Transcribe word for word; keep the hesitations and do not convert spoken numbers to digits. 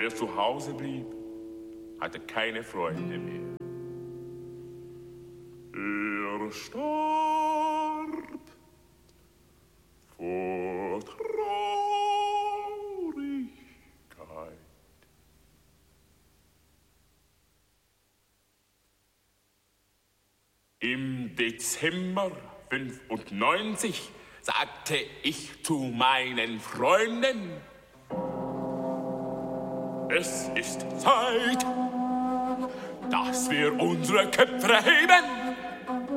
Wer zu Hause blieb, hatte keine Freunde mehr. Er starb vor Traurigkeit. Im Dezember fünfundneunzig sagte ich zu meinen Freunden: Es ist Zeit, dass wir unsere Köpfe heben